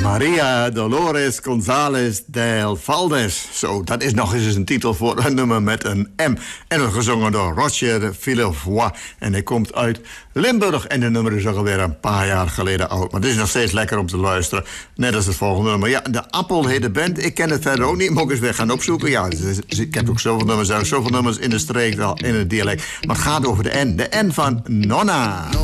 Maria Dolores González del Valdes. Zo, dat is nog eens een titel voor een nummer met een M. En wordt gezongen door Roger Villevoix. En hij komt uit Limburg. En de nummer is alweer een paar jaar geleden oud. Maar het is nog steeds lekker om te luisteren. Net als het volgende nummer. Ja, de Appel heet de band. Ik ken het verder ook niet. Moet ik eens weer gaan opzoeken. Ja, ik heb ook zoveel nummers in de streek, in het dialect. Maar het gaat over de N. De N van Nonna.